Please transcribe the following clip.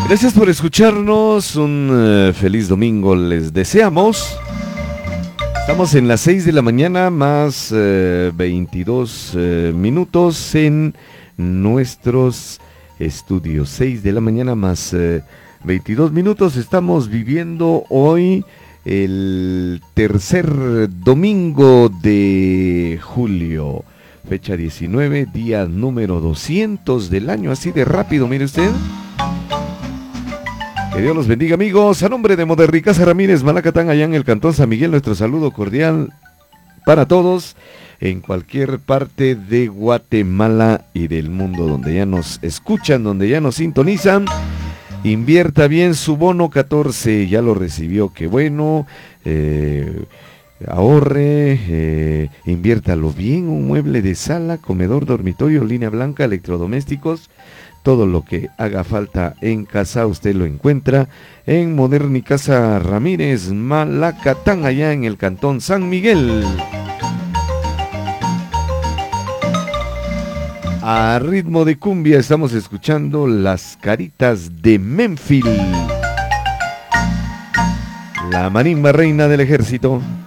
Gracias por escucharnos, un feliz domingo les deseamos. Estamos en las 6 de la mañana más 22 minutos en nuestros estudios. 6 de la mañana más 22 minutos. Estamos viviendo hoy el tercer domingo de julio. Fecha 19, día número 200 del año, así de rápido, mire usted. Que Dios los bendiga, amigos. A nombre de Moderricasa Ramírez Malacatán, allá en el Cantón San Miguel, nuestro saludo cordial para todos en cualquier parte de Guatemala y del mundo, donde ya nos escuchan, donde ya nos sintonizan. Invierta bien su bono 14, ya lo recibió, qué bueno. Ahorre, inviértalo bien, un mueble de sala, comedor, dormitorio, línea blanca, electrodomésticos. Todo lo que haga falta en casa usted lo encuentra en Moderricasa Ramírez Malacatán, allá en el Cantón San Miguel. A ritmo de cumbia estamos escuchando Las Caritas de Memphis, la marimba reina del ejército.